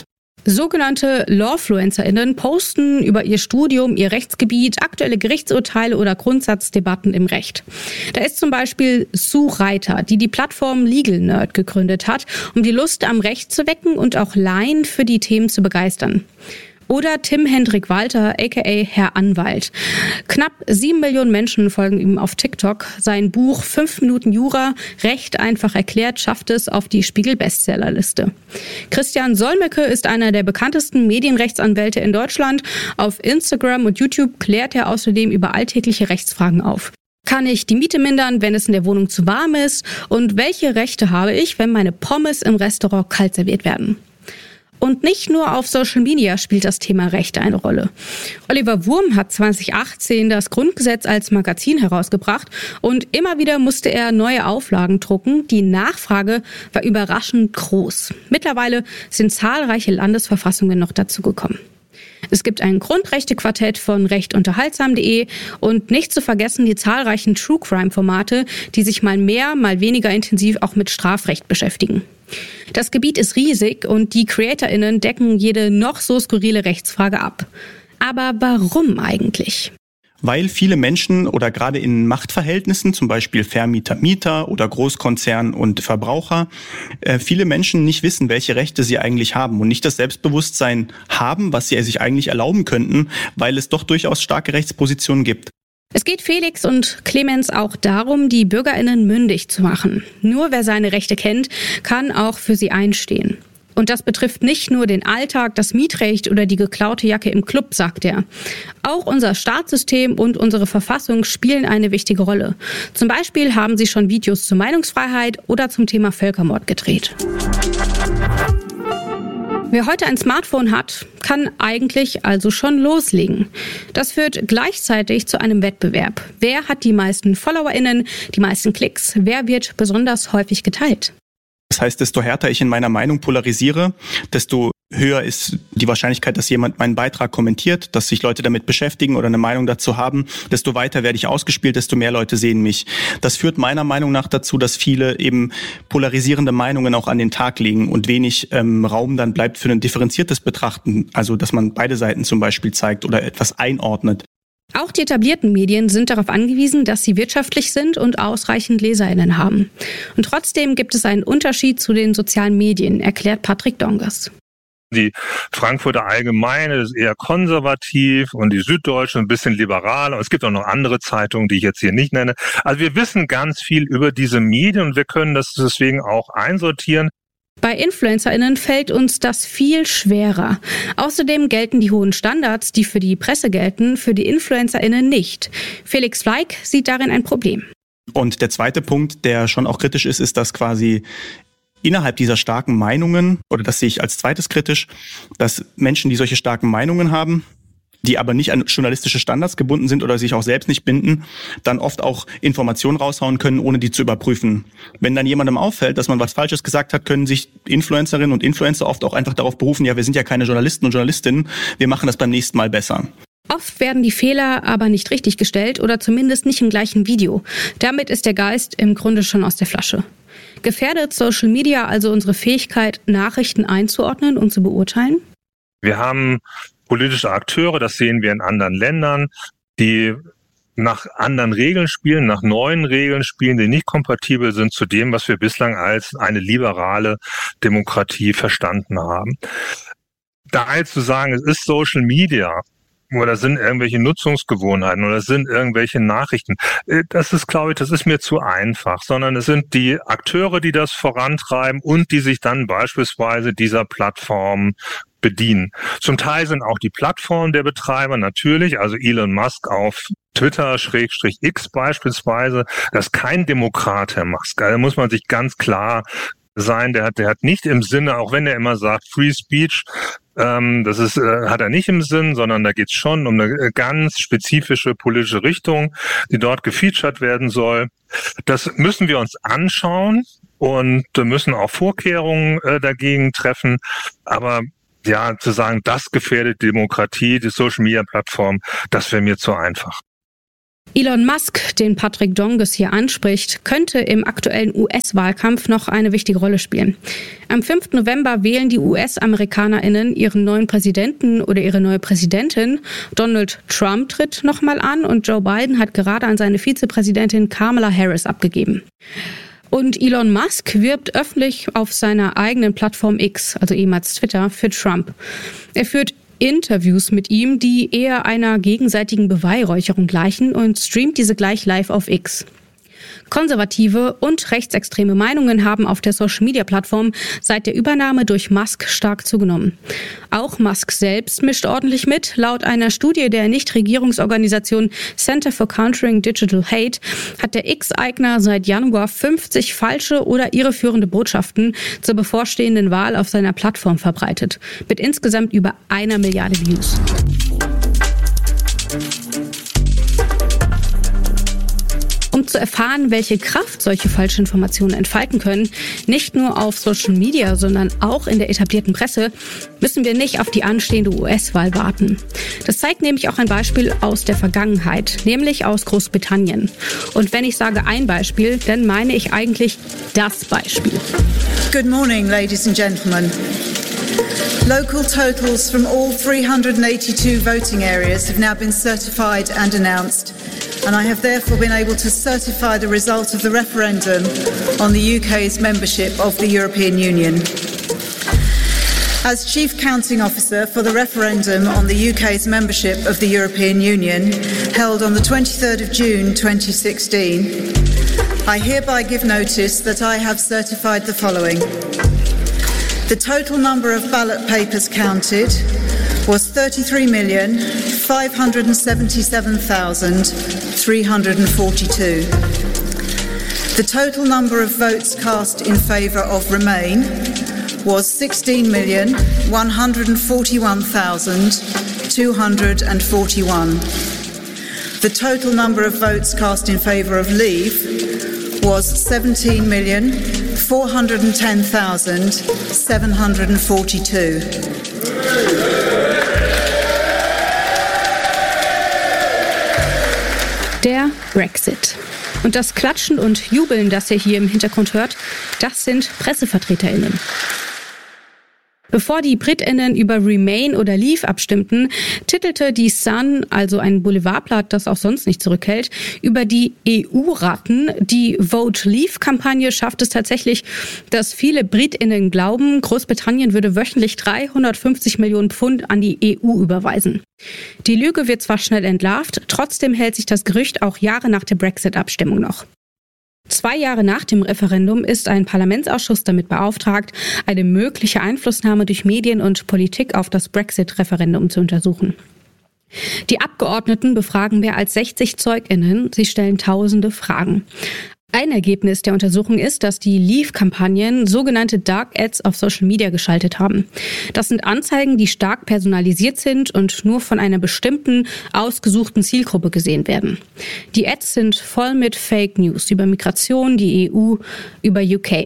Sogenannte LawfluencerInnen posten über ihr Studium, ihr Rechtsgebiet, aktuelle Gerichtsurteile oder Grundsatzdebatten im Recht. Da ist zum Beispiel Sue Reiter, die die Plattform Legal Nerd gegründet hat, um die Lust am Recht zu wecken und auch Laien für die Themen zu begeistern. Oder Tim Hendrik Walter, aka Herr Anwalt. Knapp sieben Millionen Menschen folgen ihm auf TikTok. Sein Buch fünf Minuten Jura, Recht einfach erklärt, schafft es auf die Spiegel-Bestsellerliste. Christian Solmecke ist einer der bekanntesten Medienrechtsanwälte in Deutschland. Auf Instagram und YouTube klärt er außerdem über alltägliche Rechtsfragen auf. Kann ich die Miete mindern, wenn es in der Wohnung zu warm ist? Und welche Rechte habe ich, wenn meine Pommes im Restaurant kalt serviert werden? Und nicht nur auf Social Media spielt das Thema Recht eine Rolle. Oliver Wurm hat zwanzig achtzehn das Grundgesetz als Magazin herausgebracht und immer wieder musste er neue Auflagen drucken. Die Nachfrage war überraschend groß. Mittlerweile sind zahlreiche Landesverfassungen noch dazugekommen. Es gibt ein Grundrechtequartett von recht unterhaltsam punkt de und nicht zu vergessen die zahlreichen True-Crime-Formate, die sich mal mehr, mal weniger intensiv auch mit Strafrecht beschäftigen. Das Gebiet ist riesig und die CreatorInnen decken jede noch so skurrile Rechtsfrage ab. Aber warum eigentlich? Weil viele Menschen oder gerade in Machtverhältnissen, zum Beispiel Vermieter, Mieter oder Großkonzern und Verbraucher, äh, viele Menschen nicht wissen, welche Rechte sie eigentlich haben und nicht das Selbstbewusstsein haben, was sie sich eigentlich erlauben könnten, weil es doch durchaus starke Rechtspositionen gibt. Es geht Felix und Clemens auch darum, die BürgerInnen mündig zu machen. Nur wer seine Rechte kennt, kann auch für sie einstehen. Und das betrifft nicht nur den Alltag, das Mietrecht oder die geklaute Jacke im Club, sagt er. Auch unser Staatssystem und unsere Verfassung spielen eine wichtige Rolle. Zum Beispiel haben sie schon Videos zur Meinungsfreiheit oder zum Thema Völkermord gedreht. Wer heute ein Smartphone hat, kann eigentlich also schon loslegen. Das führt gleichzeitig zu einem Wettbewerb. Wer hat die meisten FollowerInnen, die meisten Klicks? Wer wird besonders häufig geteilt? Das heißt, desto härter ich in meiner Meinung polarisiere, desto höher ist die Wahrscheinlichkeit, dass jemand meinen Beitrag kommentiert, dass sich Leute damit beschäftigen oder eine Meinung dazu haben. Desto weiter werde ich ausgespielt, desto mehr Leute sehen mich. Das führt meiner Meinung nach dazu, dass viele eben polarisierende Meinungen auch an den Tag legen und wenig ähm, Raum dann bleibt für ein differenziertes Betrachten. Also, dass man beide Seiten zum Beispiel zeigt oder etwas einordnet. Auch die etablierten Medien sind darauf angewiesen, dass sie wirtschaftlich sind und ausreichend LeserInnen haben. Und trotzdem gibt es einen Unterschied zu den sozialen Medien, erklärt Patrick Dongers. Die Frankfurter Allgemeine ist eher konservativ und die Süddeutsche ein bisschen liberaler. Und es gibt auch noch andere Zeitungen, die ich jetzt hier nicht nenne. Also wir wissen ganz viel über diese Medien und wir können das deswegen auch einsortieren. Bei InfluencerInnen fällt uns das viel schwerer. Außerdem gelten die hohen Standards, die für die Presse gelten, für die InfluencerInnen nicht. Felix Fleig sieht darin ein Problem. Und der zweite Punkt, der schon auch kritisch ist, ist, dass quasi innerhalb dieser starken Meinungen, oder das sehe ich als zweites kritisch, dass Menschen, die solche starken Meinungen haben, die aber nicht an journalistische Standards gebunden sind oder sich auch selbst nicht binden, dann oft auch Informationen raushauen können, ohne die zu überprüfen. Wenn dann jemandem auffällt, dass man was Falsches gesagt hat, können sich Influencerinnen und Influencer oft auch einfach darauf berufen, ja, wir sind ja keine Journalisten und Journalistinnen, wir machen das beim nächsten Mal besser. Oft werden die Fehler aber nicht richtig gestellt oder zumindest nicht im gleichen Video. Damit ist der Geist im Grunde schon aus der Flasche. Gefährdet Social Media also unsere Fähigkeit, Nachrichten einzuordnen und zu beurteilen? Wir haben politische Akteure, das sehen wir in anderen Ländern, die nach anderen Regeln spielen, nach neuen Regeln spielen, die nicht kompatibel sind zu dem, was wir bislang als eine liberale Demokratie verstanden haben. Daher zu sagen, es ist Social Media oder sind irgendwelche Nutzungsgewohnheiten oder sind irgendwelche Nachrichten, das ist, glaube ich, das ist mir zu einfach, sondern es sind die Akteure, die das vorantreiben und die sich dann beispielsweise dieser Plattform bedienen. Zum Teil sind auch die Plattformen der Betreiber natürlich, also Elon Musk auf Twitter, Schrägstrich X beispielsweise, das ist kein Demokrat, Herr Musk. Da muss man sich ganz klar sein, der hat, der hat nicht im Sinne, auch wenn er immer sagt Free Speech, ähm, das ist, äh, hat er nicht im Sinn, sondern da geht es schon um eine ganz spezifische politische Richtung, die dort gefeatured werden soll. Das müssen wir uns anschauen und müssen auch Vorkehrungen äh, dagegen treffen, aber ja, zu sagen, das gefährdet Demokratie, die Social-Media-Plattform, das wäre mir zu einfach. Elon Musk, den Patrick Donges hier anspricht, könnte im aktuellen U S-Wahlkampf noch eine wichtige Rolle spielen. Am fünften November wählen die U S-AmerikanerInnen ihren neuen Präsidenten oder ihre neue Präsidentin. Donald Trump tritt nochmal an und Joe Biden hat gerade an seine Vizepräsidentin Kamala Harris abgegeben. Und Elon Musk wirbt öffentlich auf seiner eigenen Plattform X, also ehemals Twitter, für Trump. Er führt Interviews mit ihm, die eher einer gegenseitigen Beweihräucherung gleichen und streamt diese gleich live auf X. Konservative und rechtsextreme Meinungen haben auf der Social-Media-Plattform seit der Übernahme durch Musk stark zugenommen. Auch Musk selbst mischt ordentlich mit. Laut einer Studie der Nichtregierungsorganisation Center for Countering Digital Hate hat der X-Eigner seit Januar fünfzig falsche oder irreführende Botschaften zur bevorstehenden Wahl auf seiner Plattform verbreitet, mit insgesamt über einer Milliarde Views. Um zu erfahren, welche Kraft solche Falschinformationen entfalten können, nicht nur auf Social Media, sondern auch in der etablierten Presse, müssen wir nicht auf die anstehende U S-Wahl warten. Das zeigt nämlich auch ein Beispiel aus der Vergangenheit, nämlich aus Großbritannien. Und wenn ich sage ein Beispiel, dann meine ich eigentlich das Beispiel. Good morning, ladies and gentlemen. Local totals from all three hundred eighty-two voting areas have now been certified and announced, and I have therefore been able to certify the result of the referendum on the U K's membership of the European Union. As Chief Counting Officer for the referendum on the U K's membership of the European Union, held on the twenty-third of June twenty sixteen, I hereby give notice that I have certified the following. The total number of ballot papers counted was thirty-three million five hundred seventy-seven thousand three hundred forty-two. The total number of votes cast in favour of Remain was sixteen million one hundred forty-one thousand two hundred forty-one. The total number of votes cast in favour of Leave was seventeen million four hundred ten thousand seven hundred forty-two. Der Brexit. Und das Klatschen und Jubeln, das ihr hier im Hintergrund hört, das sind PressevertreterInnen. Bevor die BritInnen über Remain oder Leave abstimmten, titelte die Sun, also ein Boulevardblatt, das auch sonst nicht zurückhält, über die E U-Ratten. Die Vote Leave-Kampagne schafft es tatsächlich, dass viele BritInnen glauben, Großbritannien würde wöchentlich dreihundertfünfzig Millionen Pfund an die E U überweisen. Die Lüge wird zwar schnell entlarvt, trotzdem hält sich das Gerücht auch Jahre nach der Brexit-Abstimmung noch. Zwei Jahre nach dem Referendum ist ein Parlamentsausschuss damit beauftragt, eine mögliche Einflussnahme durch Medien und Politik auf das Brexit-Referendum zu untersuchen. Die Abgeordneten befragen mehr als sechzig ZeugInnen, sie stellen tausende Fragen. Ein Ergebnis der Untersuchung ist, dass die Leave-Kampagnen sogenannte Dark Ads auf Social Media geschaltet haben. Das sind Anzeigen, die stark personalisiert sind und nur von einer bestimmten, ausgesuchten Zielgruppe gesehen werden. Die Ads sind voll mit Fake News über Migration, die E U, über U K.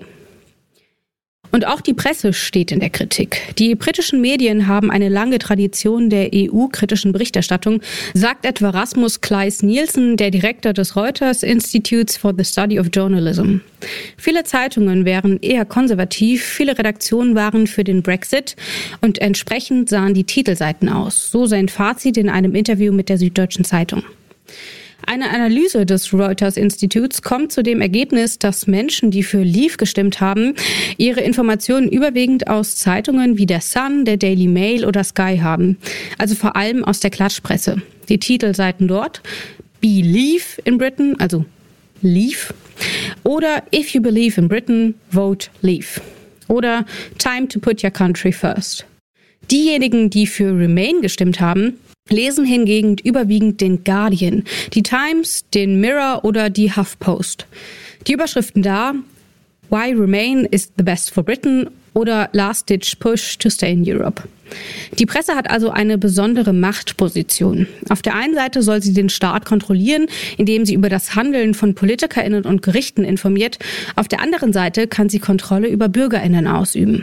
Und auch die Presse steht in der Kritik. Die britischen Medien haben eine lange Tradition der E U-kritischen Berichterstattung, sagt etwa Rasmus Kleis-Nielsen, der Direktor des Reuters Institutes for the Study of Journalism. Viele Zeitungen wären eher konservativ, viele Redaktionen waren für den Brexit und entsprechend sahen die Titelseiten aus. So sein Fazit in einem Interview mit der Süddeutschen Zeitung. Eine Analyse des Reuters-Instituts kommt zu dem Ergebnis, dass Menschen, die für Leave gestimmt haben, ihre Informationen überwiegend aus Zeitungen wie der Sun, der Daily Mail oder Sky haben. Also vor allem aus der Klatschpresse. Die Titelseiten dort: Believe in Britain, also Leave, oder If you believe in Britain, vote Leave. Oder Time to put your country first. Diejenigen, die für Remain gestimmt haben, lesen hingegen überwiegend den Guardian, die Times, den Mirror oder die HuffPost. Die Überschriften da: Why Remain is the best for Britain oder Last Ditch Push to stay in Europe. Die Presse hat also eine besondere Machtposition. Auf der einen Seite soll sie den Staat kontrollieren, indem sie über das Handeln von PolitikerInnen und Gerichten informiert. Auf der anderen Seite kann sie Kontrolle über BürgerInnen ausüben.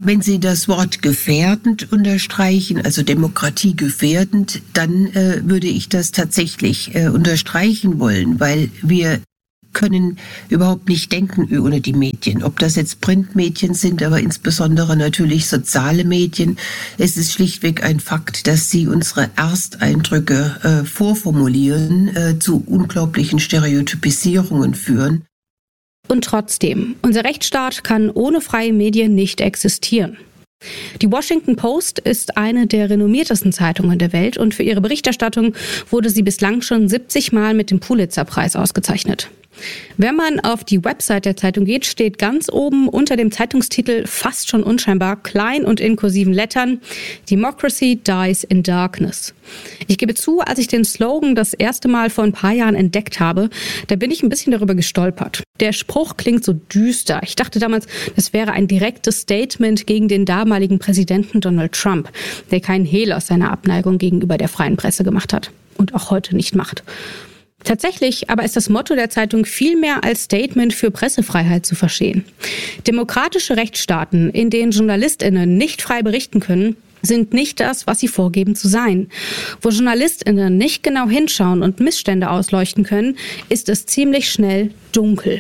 Wenn Sie das Wort gefährdend unterstreichen, also demokratiegefährdend, dann äh, würde ich das tatsächlich äh, unterstreichen wollen, weil wir können überhaupt nicht denken ohne die Medien. Ob das jetzt Printmedien sind, aber insbesondere natürlich soziale Medien. Es ist schlichtweg ein Fakt, dass sie unsere Ersteindrücke äh, vorformulieren, äh, zu unglaublichen Stereotypisierungen führen. Und trotzdem, unser Rechtsstaat kann ohne freie Medien nicht existieren. Die Washington Post ist eine der renommiertesten Zeitungen der Welt und für ihre Berichterstattung wurde sie bislang schon siebzig Mal mit dem Pulitzer-Preis ausgezeichnet. Wenn man auf die Website der Zeitung geht, steht ganz oben unter dem Zeitungstitel fast schon unscheinbar klein und in kursiven Lettern Democracy dies in darkness. Ich gebe zu, als ich den Slogan das erste Mal vor ein paar Jahren entdeckt habe, da bin ich ein bisschen darüber gestolpert. Der Spruch klingt so düster. Ich dachte damals, das wäre ein direktes Statement gegen den damaligen Präsidenten Donald Trump, der keinen Hehl aus seiner Abneigung gegenüber der freien Presse gemacht hat und auch heute nicht macht. Tatsächlich aber ist das Motto der Zeitung viel mehr als Statement für Pressefreiheit zu verstehen. Demokratische Rechtsstaaten, in denen JournalistInnen nicht frei berichten können, sind nicht das, was sie vorgeben zu sein. Wo JournalistInnen nicht genau hinschauen und Missstände ausleuchten können, ist es ziemlich schnell dunkel.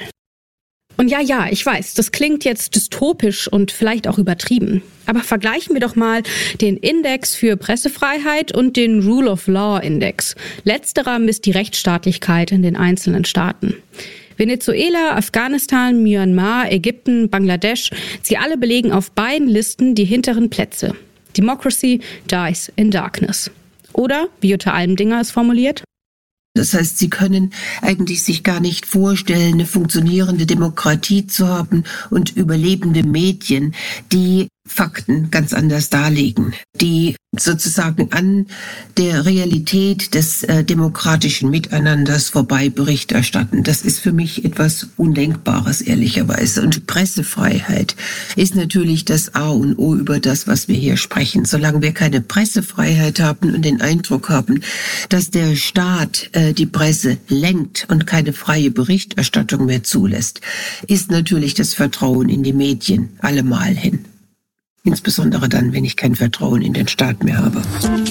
Und ja, ja, ich weiß, das klingt jetzt dystopisch und vielleicht auch übertrieben. Aber vergleichen wir doch mal den Index für Pressefreiheit und den Rule of Law Index. Letzterer misst die Rechtsstaatlichkeit in den einzelnen Staaten. Venezuela, Afghanistan, Myanmar, Ägypten, Bangladesch, sie alle belegen auf beiden Listen die hinteren Plätze. Democracy dies in darkness. Oder, wie Jutta Almendinger es formuliert, das heißt, sie können eigentlich sich gar nicht vorstellen, eine funktionierende Demokratie zu haben und überlebende Medien, die Fakten ganz anders darlegen, die sozusagen an der Realität des äh, demokratischen Miteinanders vorbei Bericht erstatten. Das ist für mich etwas Undenkbares, ehrlicherweise. Und Pressefreiheit ist natürlich das A und O über das, was wir hier sprechen. Solange wir keine Pressefreiheit haben und den Eindruck haben, dass der Staat äh, die Presse lenkt und keine freie Berichterstattung mehr zulässt, ist natürlich das Vertrauen in die Medien allemal hin. Insbesondere dann, wenn ich kein Vertrauen in den Staat mehr habe.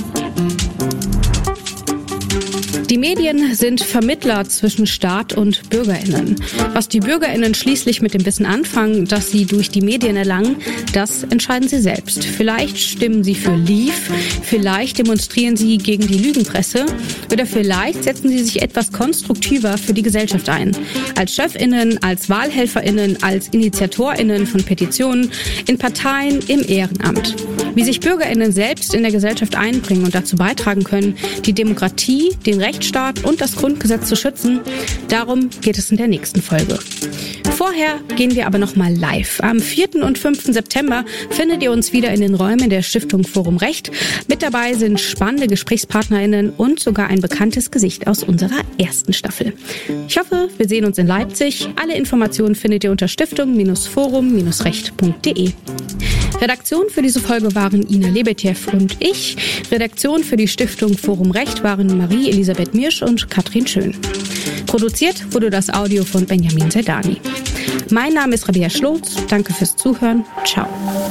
Die Medien sind Vermittler zwischen Staat und BürgerInnen. Was die BürgerInnen schließlich mit dem Wissen anfangen, das sie durch die Medien erlangen, das entscheiden sie selbst. Vielleicht stimmen sie für Leave, vielleicht demonstrieren sie gegen die Lügenpresse oder vielleicht setzen sie sich etwas konstruktiver für die Gesellschaft ein. Als ChefInnen, als WahlhelferInnen, als InitiatorInnen von Petitionen, in Parteien, im Ehrenamt. Wie sich BürgerInnen selbst in der Gesellschaft einbringen und dazu beitragen können, die Demokratie, den Rechtsstaat und das Grundgesetz zu schützen, darum geht es in der nächsten Folge. Vorher gehen wir aber nochmal live. Am vierten und fünften September findet ihr uns wieder in den Räumen der Stiftung Forum Recht. Mit dabei sind spannende GesprächspartnerInnen und sogar ein bekanntes Gesicht aus unserer ersten Staffel. Ich hoffe, wir sehen uns in Leipzig. Alle Informationen findet ihr unter stiftung forum recht punkt de. Redaktion für diese Folge waren Ina Lebetjew und ich. Redaktion für die Stiftung Forum Recht waren Marie-Elisabeth Mirsch und Katrin Schön. Produziert wurde das Audio von Benjamin Zerdani. Mein Name ist Rabea Schlotz. Danke fürs Zuhören. Ciao.